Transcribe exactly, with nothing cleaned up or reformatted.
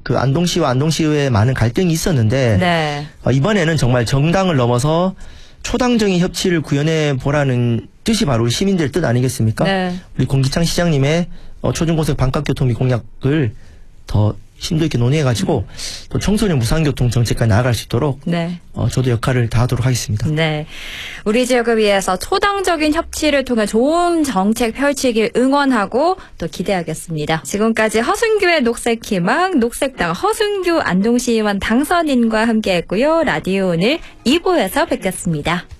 그 안동시와 안동시의회에 많은 갈등이 있었는데 네. 어, 이번에는 정말 정당을 넘어서 초당적인 협치를 구현해 보라는 뜻이 바로 우리 시민들 뜻 아니겠습니까? 네. 우리 공기창 시장님의 어, 초중고생 반값교통비 공약을 더 심도 있게 논의해가지고 또 청소년 무상교통 정책까지 나아갈 수 있도록 네. 어, 저도 역할을 다하도록 하겠습니다. 네. 우리 지역을 위해서 초당적인 협치를 통해 좋은 정책 펼치길 응원하고 또 기대하겠습니다. 지금까지 허순규의 녹색희망, 녹색당 허순규 안동시의원 당선인과 함께했고요. 라디오 오늘 이 부에서 뵙겠습니다.